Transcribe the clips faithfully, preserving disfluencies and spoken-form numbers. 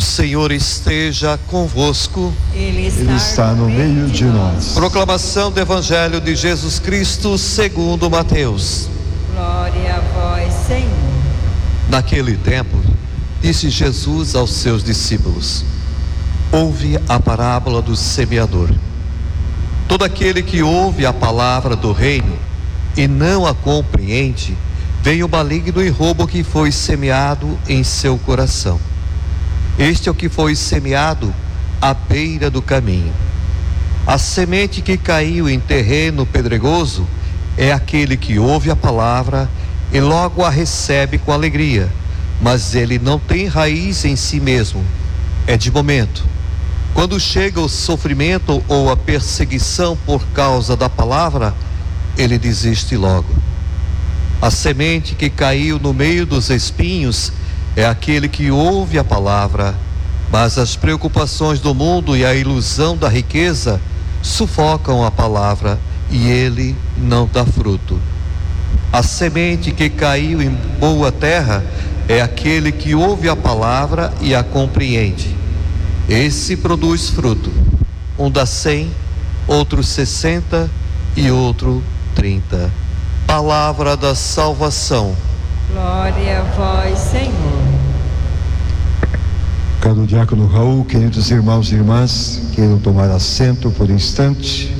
Senhor esteja convosco. Ele está, Ele está no meio de nós. Proclamação do Evangelho de Jesus Cristo segundo Mateus. Glória a vós, Senhor. Naquele tempo, disse Jesus aos seus discípulos: ouve a parábola do semeador. Todo aquele que ouve a palavra do reino e não a compreende, vem o maligno e rouba o que foi semeado em seu coração. Este é o que foi semeado à beira do caminho. A semente que caiu em terreno pedregoso é aquele que ouve a palavra e logo a recebe com alegria, mas ele não tem raiz em si mesmo, é de momento. Quando chega o sofrimento ou a perseguição por causa da palavra, ele desiste logo. A semente que caiu no meio dos espinhos é aquele que ouve a palavra, mas as preocupações do mundo e a ilusão da riqueza sufocam a palavra e ele não dá fruto. A semente que caiu em boa terra é aquele que ouve a palavra e a compreende. Esse produz fruto, um dá cem, outro sessenta e outro trinta. Palavra da salvação. Glória a vós, Senhor. Caro diácono Raul, queridos irmãos e irmãs, queiram tomar assento por um instante.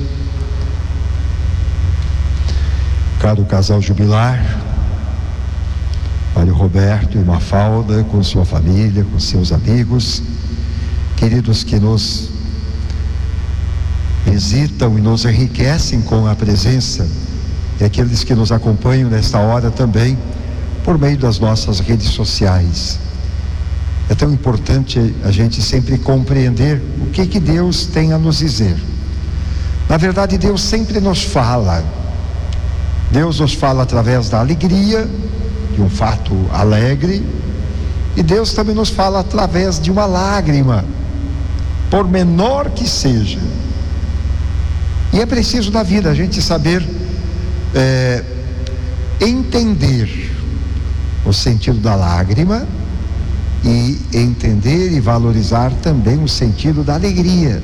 Caro casal jubilar, Mário Roberto e Mafalda, com sua família, com seus amigos, queridos que nos visitam e nos enriquecem com a presença, e aqueles que nos acompanham nesta hora também, por meio das nossas redes sociais. É tão importante a gente sempre compreender o que que Deus tem a nos dizer. Na verdade, Deus sempre nos fala. Deus nos fala através da alegria, de um fato alegre, e Deus também nos fala através de uma lágrima, por menor que seja. E é preciso na vida a gente saber é, entender o sentido da lágrima e entender e valorizar também o sentido da alegria.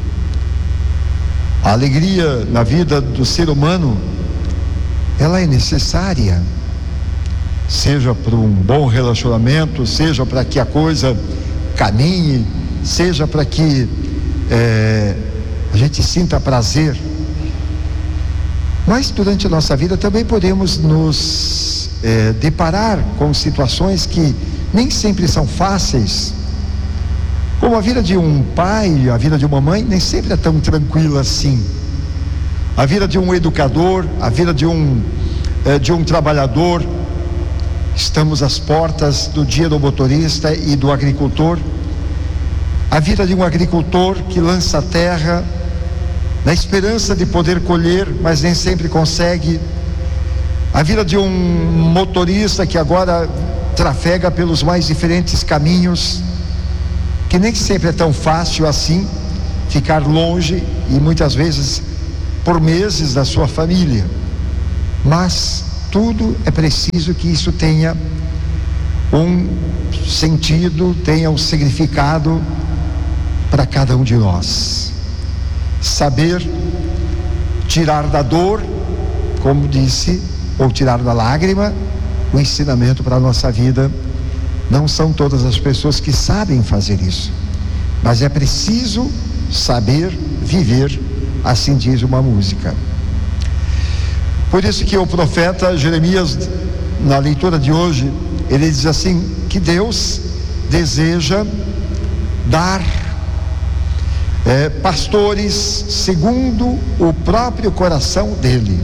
A alegria na vida do ser humano, ela é necessária, seja para um bom relacionamento, seja para que a coisa caminhe, seja para que é, a gente sinta prazer. Mas durante a nossa vida também podemos nos é, deparar com situações que nem sempre são fáceis. Como a vida de um pai, a vida de uma mãe, nem sempre é tão tranquila assim. A vida de um educador, a vida de um, é, de um trabalhador. Estamos às portas do dia do motorista e do agricultor. A vida de um agricultor que lança a terra na esperança de poder colher, mas nem sempre consegue. A vida de um motorista que agora trafega pelos mais diferentes caminhos, que nem sempre é tão fácil assim ficar longe e muitas vezes por meses da sua família. Mas tudo é preciso que isso tenha um sentido, tenha um significado para cada um de nós. Saber tirar da dor, como disse, ou tirar da lágrima, o ensinamento para a nossa vida. Não são todas as pessoas que sabem fazer isso, mas é preciso saber viver, assim diz uma música. Por isso que o profeta Jeremias, na leitura de hoje, ele diz assim, que Deus deseja dar é, pastores segundo o próprio coração dele.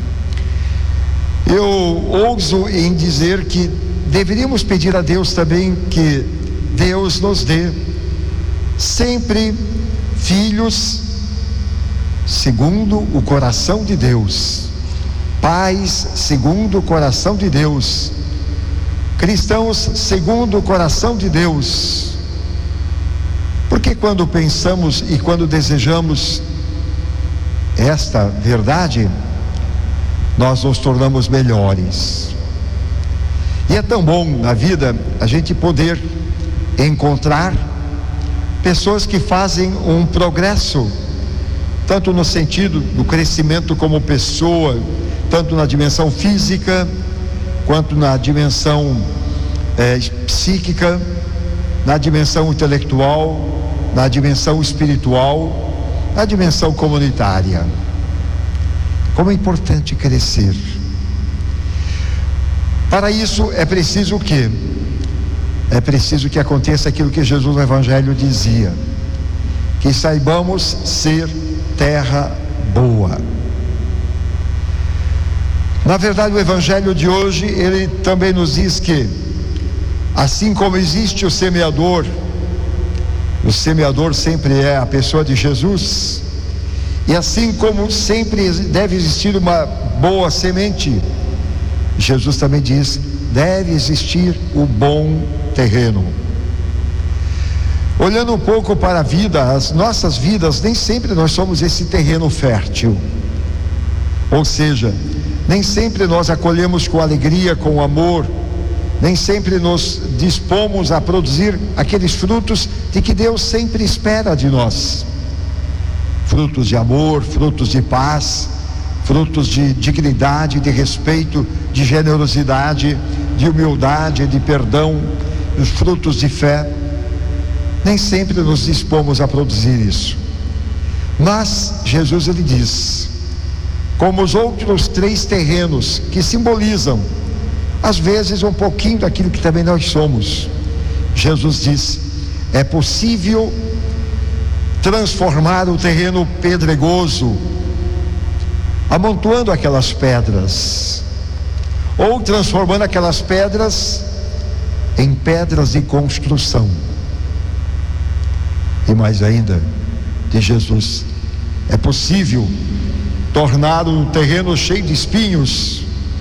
Eu ouso em dizer que deveríamos pedir a Deus também que Deus nos dê sempre filhos segundo o coração de Deus, pais segundo o coração de Deus, cristãos segundo o coração de Deus. Porque quando pensamos e quando desejamos esta verdade, nós nos tornamos melhores. E é tão bom na vida a gente poder encontrar pessoas que fazem um progresso, tanto no sentido do crescimento como pessoa, tanto na dimensão física, quanto na dimensão é, psíquica, na dimensão intelectual, na dimensão espiritual, na dimensão comunitária. Como é importante crescer. Para isso é preciso o quê? É preciso que aconteça aquilo que Jesus no Evangelho dizia, que saibamos ser terra boa. Na verdade, o Evangelho de hoje, ele também nos diz que, assim como existe o semeador, o semeador sempre é a pessoa de Jesus, e assim como sempre deve existir uma boa semente, Jesus também diz, deve existir o bom terreno. Olhando um pouco para a vida, as nossas vidas, nem sempre nós somos esse terreno fértil. Ou seja, nem sempre nós acolhemos com alegria, com amor, nem sempre nos dispomos a produzir aqueles frutos de que Deus sempre espera de nós. Frutos de amor, frutos de paz, frutos de dignidade, de respeito, de generosidade, de humildade, de perdão, os frutos de fé. Nem sempre nos dispomos a produzir isso. Mas Jesus, ele diz, como os outros três terrenos que simbolizam, às vezes, um pouquinho daquilo que também nós somos, Jesus diz, é possível transformar o terreno pedregoso, amontoando aquelas pedras, ou transformando aquelas pedras em pedras de construção. E mais ainda, de Jesus, é possível tornar o terreno cheio de espinhos,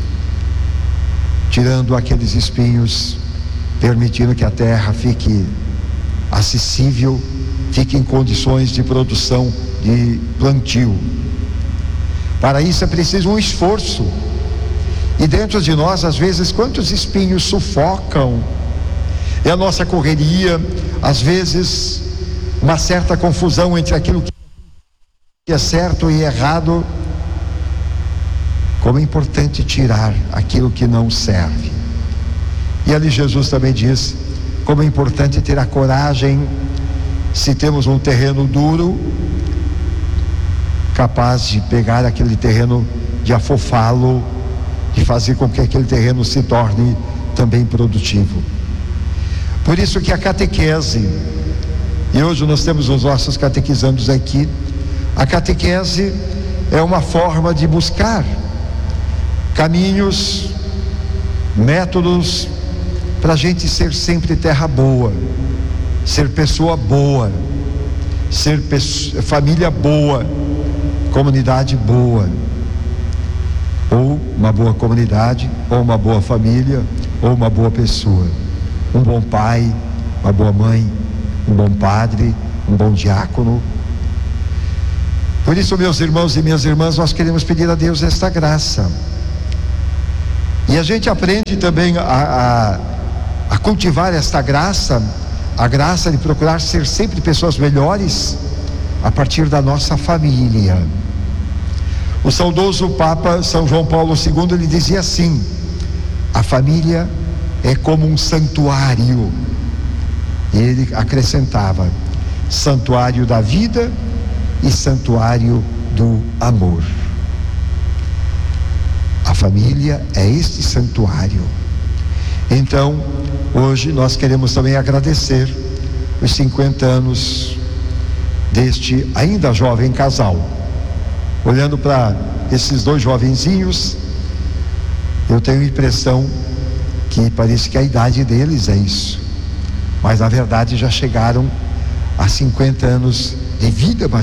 tirando aqueles espinhos, permitindo que a terra fique acessível, fique em condições de produção de plantio. Para isso é preciso um esforço. E dentro de nós, às vezes, quantos espinhos sufocam? É a nossa correria, às vezes, uma certa confusão entre aquilo que é certo e errado. Como é importante tirar aquilo que não serve. E ali Jesus também diz, como é importante ter a coragem, se temos um terreno duro, capaz de pegar aquele terreno, de afofá-lo, de fazer com que aquele terreno se torne também produtivo. Por isso que a catequese, e hoje nós temos os nossos catequizandos aqui, a catequese é uma forma de buscar caminhos, métodos, para a gente ser sempre terra boa, ser pessoa boa, ser pessoa, família boa, comunidade boa, ou uma boa comunidade, ou uma boa família, ou uma boa pessoa, um bom pai, uma boa mãe, um bom padre, um bom diácono. Por isso, meus irmãos e minhas irmãs, nós queremos pedir a Deus esta graça. E a gente aprende também a, a, a cultivar esta graça, a graça de procurar ser sempre pessoas melhores, a partir da nossa família. O saudoso Papa São João Paulo segundo, ele dizia assim, a família é como um santuário. E ele acrescentava, santuário da vida e santuário do amor. A família é este santuário. Então, hoje nós queremos também agradecer os cinquenta anos deste ainda jovem casal. Olhando para esses dois jovenzinhos, eu tenho a impressão que parece que a idade deles é isso, mas na verdade já chegaram a cinquenta anos de vida